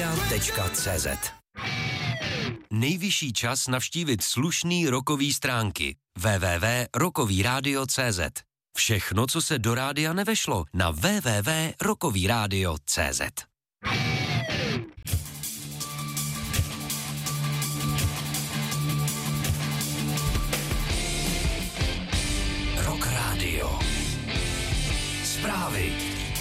rockradia.cz. Nejvyšší čas navštívit slušný rockový stránky www.rockovyradio.cz. Všechno, co se do rádia nevešlo, na www.rockovyradio.cz. Rock Radio. Zprávy.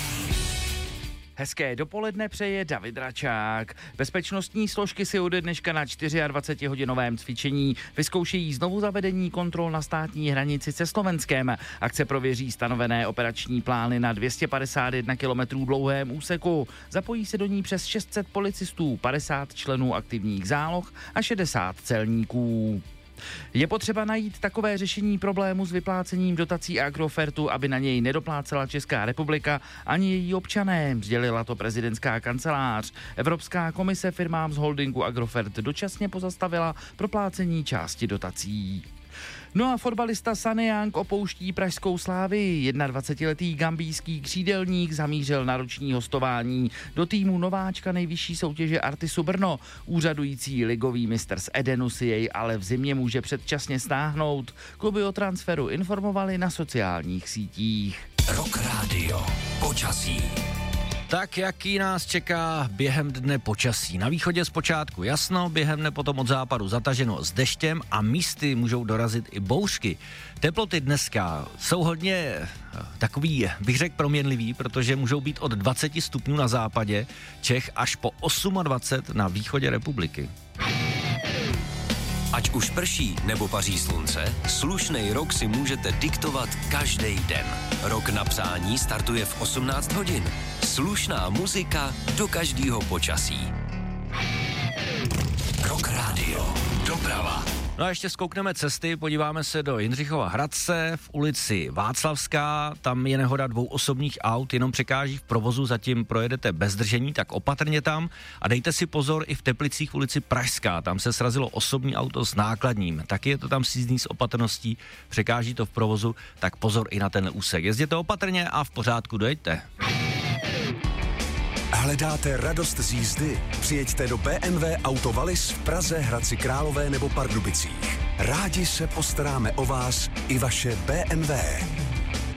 Hezké dopoledne přeje David Račák. Bezpečnostní složky si ode dneška na 24-hodinovém cvičení vyzkoušejí znovu zavedení kontrol na státní hranici se Slovenskem. Akce prověří stanovené operační plány na 251 km dlouhém úseku. Zapojí se do ní přes 600 policistů, 50 členů aktivních záloh a 60 celníků. Je potřeba najít takové řešení problému s vyplácením dotací Agrofertu, aby na něj nedoplácela Česká republika ani její občané, sdělila to prezidentská kancelář. Evropská komise firmám z holdingu Agrofert dočasně pozastavila proplácení části dotací. No a fotbalista Sunny Young opouští pražskou Slávii. 21letý gambijský křídelník zamířil na roční hostování do týmu nováčka nejvyšší soutěže Artisu Brno. Úřadující ligový mistr z Edenu si jej ale v zimě může předčasně stáhnout. Kluby o transferu informovali na sociálních sítích. Rock Radio. Počasí. Tak jaký nás čeká během dne počasí? Na východě zpočátku jasno, během dne potom od západu zataženo s deštěm a místy můžou dorazit i bouřky. Teploty dneska jsou hodně takový, bych řekl, proměnlivý, protože můžou být od 20 stupňů na západě Čech až po 28 na východě republiky. Ať už prší nebo paří slunce, slušnej rok si můžete diktovat každý den. Rok na psání startuje v 18 hodin. Slušná muzika do každého počasí. Rock Radio. Doprava. No a ještě zkoukneme cesty, podíváme se do Jindřichova Hradce, v ulici Václavská, tam je nehoda 2 osobních aut, jenom překáží v provozu, zatím projedete bez držení, tak opatrně tam a dejte si pozor i v Teplicích v ulici Pražská, tam se srazilo osobní auto s nákladním, taky je to tam sízdný s opatrností, překáží to v provozu, tak pozor i na ten úsek. Jezděte opatrně a v pořádku dojďte. Hledáte radost z jízdy? Přijeďte do BMW Auto Wallis v Praze, Hradci Králové nebo Pardubicích. Rádi se postaráme o vás i vaše BMW.